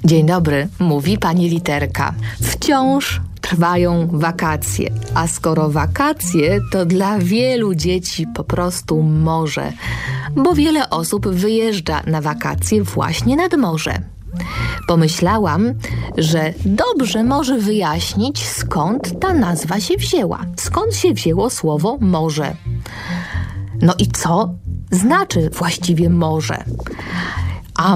Dzień dobry, mówi pani Literka. Wciąż trwają wakacje, a skoro wakacje, to dla wielu dzieci po prostu morze, bo wiele osób wyjeżdża na wakacje właśnie nad morze. Pomyślałam, że dobrze może wyjaśnić, skąd ta nazwa się wzięła. Skąd się wzięło słowo morze? No i co znaczy właściwie morze? A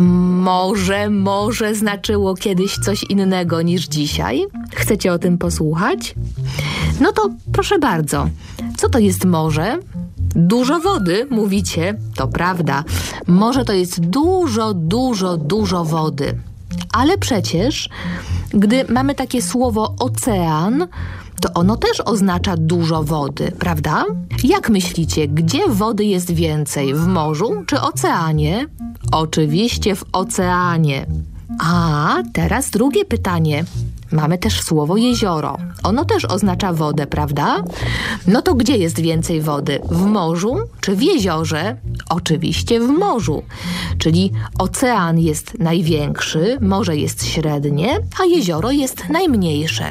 może znaczyło kiedyś coś innego niż dzisiaj? Chcecie o tym posłuchać? No to proszę bardzo. Co to jest morze? Dużo wody, mówicie? To prawda. Morze to jest dużo wody. Ale przecież, gdy mamy takie słowo ocean, to ono też oznacza dużo wody, prawda? Jak myślicie, gdzie wody jest więcej? W morzu czy oceanie? Oczywiście w oceanie. A teraz drugie pytanie. Mamy też słowo jezioro. Ono też oznacza wodę, prawda? No to gdzie jest więcej wody? W morzu czy w jeziorze? Oczywiście w morzu. Czyli ocean jest największy, morze jest średnie, a jezioro jest najmniejsze.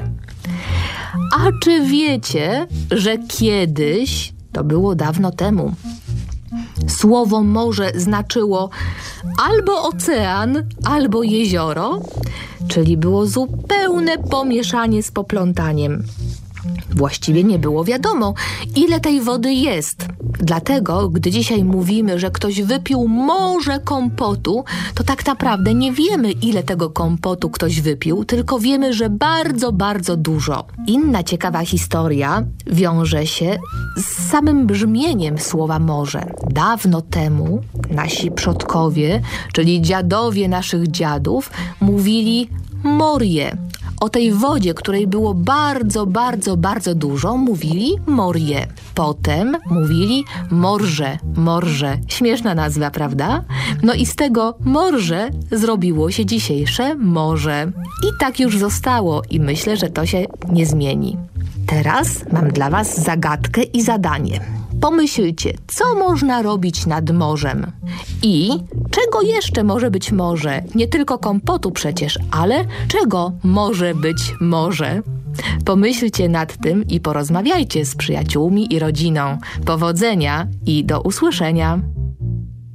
A czy wiecie, że kiedyś, to było dawno temu, słowo morze znaczyło albo ocean, albo jezioro, czyli było zupełne pomieszanie z poplątaniem. Właściwie nie było wiadomo, ile tej wody jest. Dlatego, gdy dzisiaj mówimy, że ktoś wypił morze kompotu, to tak naprawdę nie wiemy, ile tego kompotu ktoś wypił, tylko wiemy, że bardzo dużo. Inna ciekawa historia wiąże się z samym brzmieniem słowa morze. Dawno temu nasi przodkowie, czyli dziadowie naszych dziadów, mówili morie. O tej wodzie, której było bardzo dużo, mówili morie. Potem mówili morze. Śmieszna nazwa, prawda? No i z tego morze zrobiło się dzisiejsze morze. I tak już zostało i myślę, że to się nie zmieni. Teraz mam dla was zagadkę i zadanie. Pomyślcie, co można robić nad morzem i czego jeszcze może być morze? Nie tylko kompotu przecież, ale czego może być morze? Pomyślcie nad tym i porozmawiajcie z przyjaciółmi i rodziną. Powodzenia i do usłyszenia!